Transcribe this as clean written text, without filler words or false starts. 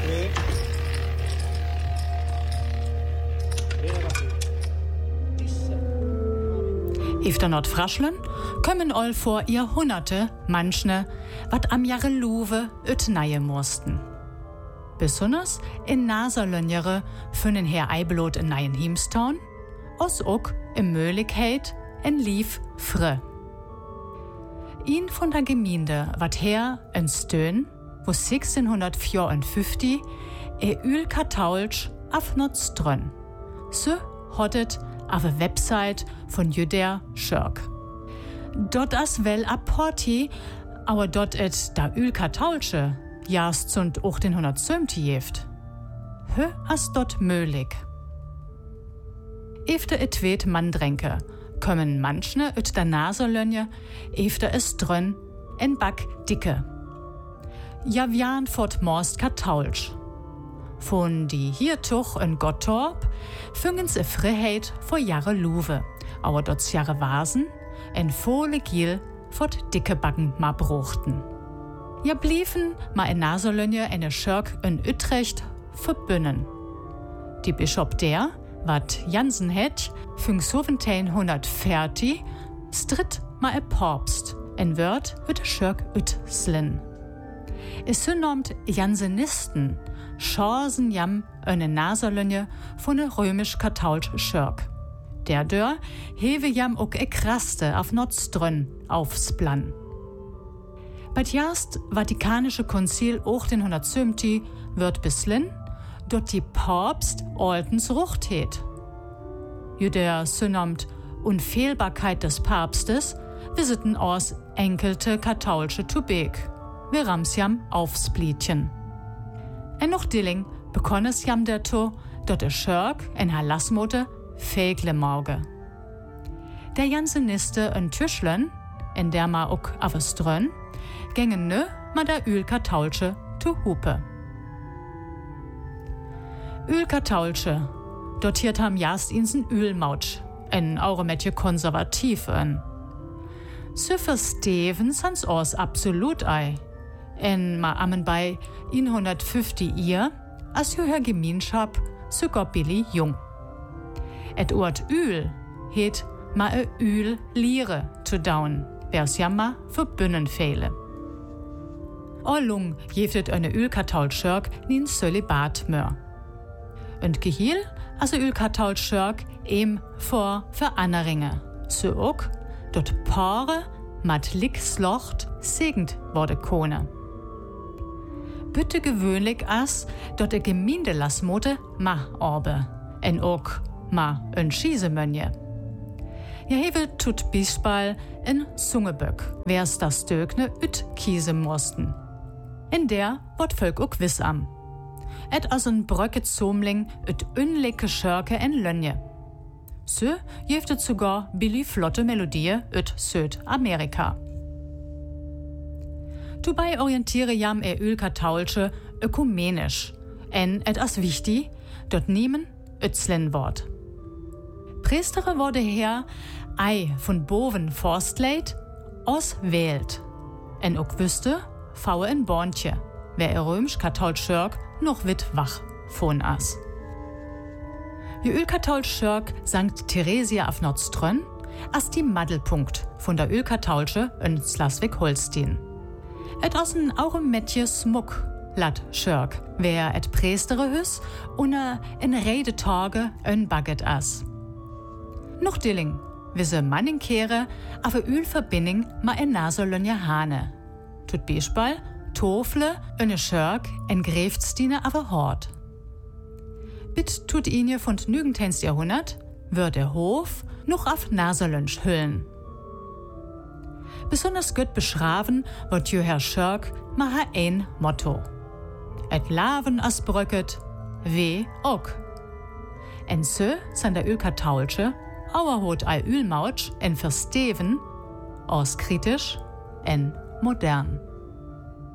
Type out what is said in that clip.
Efter Nordfraschlen kommen all vor Jahrhunderte manchne, wat am Jahre Luwe öt neie mussten. Besonders in Naserlönjere fünnen her Eiblot in neien Himstown, os ook im Möglichkeit in Lief fre. Ihn von der Gemeinde wat her in Stön, wo 1654 Ül-Katholsch auf Nordströn. So hottet auf der Website von Jüder Schörk. Dort as well apporti, aber dort et da Ül-Katholsche jast zund 1870 jeft. Hö as dort möglich. Efter et weet Mandränke, kommen manchne ut der Naserlönje, efter es drön en Back dicke. Ja wian fort most Katholsch. Von die hier tuch in Gottorp füngens e Freiheit vor Jahre Luwe, aber dort Jahre Vasen en volle Giel fort dicke Backen ma bruchten. Ja bliefen ma in Naserlönje eine Schörk in Utrecht verbünnen. Die Bischof der, wat Jansen het, 1540 stritt ma e Papst, en Wörd ut Schörk Utslin. Es synomt Jansenisten, Chancen jam eine Naserlönje von ne römisch-katholsch Schörk. Der dör hewe jam ook e Kraste auf Nordströn aufs Plan. Bei jast Vatikanische Konzil 1870 wird bislin dort die Papst Oltens Rucht het. Jüder synomt Unfehlbarkeit des Papstes visiten aus enkelte katholsche Tubek. Wir ramsjam aufsplitchen. En noch Dilling bekonnes jam der to, dort der Schörk en Halasmote fegle Morge. Der Janseniste en Tüschlen, en der ma ook aveströn, gängen nö ma der Ül-Katholsche to Hupe. Ül-Katholsche, dort hier tam jast insen Ölmautsch, en aure metje konservativ en. So versteven sans os absolut ei. En ma ammen bei 150 ihr, as höher Gemeinschaft sogar Billy Jung. Et Ort Öl het ma e Öl Lire zu daun, wers jammer verbünnen fehle. Allung jeftet eine Ül-Katholschörk nin Sölibat mör. Und Gehiel as e Ül-Katholschörk em vor Veranneringe, so ook dort Paare mat Lickslocht segend wurde Kone. Bitte gewöhnlich as, dort der Gemeindelasmote ma orbe, en ook ma en Schiesemönje. Ja hevel tut Bispal en Zungeböck, wers das Stögne üt kiese mussten. In der wort Völk ook wiss am. Et as en Bröcke Zomling üt unlicke Schörke en Lönje. So jeftet sogar Billy flotte Melodie üt Südamerika. Dabei orientiere jam Ül-Katholsche ökumenisch, en et as wichtig, dort niemen Ötzlen Wort. Priestere wurde her ei von boven Forstleit aus wählt, en ook wüsste, faue en Borntje, wer römisch-katholsch Schörk noch wit wach von as. Die Ül-Katholsch Schörk St. Theresia auf Nordströn as die Maddelpunkt von der Ül-Katholsche in Schleswig-Holstein. Et assen auch im Metje Smuck, lat Schörk, wer et Priestere hüs und in Redetage en Bagget as. Noch Dilling, wisse Manninkehre, aber Ölverbinding ma en Naserlönje Hane. Tut Beispiel, Tofle, eine Schörk, en Gräftsdiene aber Hort. Bit tut inje von 19. Jahrhundert, wird der Hof noch auf Naserlönsch hüllen. Besonders gut beschraven wird Herr Schörk maha ein Motto. Et laven as bröcket, weh ook. En so san der Ül-Katholsche, auerhot ei Ölmautsch en versteven, aus kritisch en modern.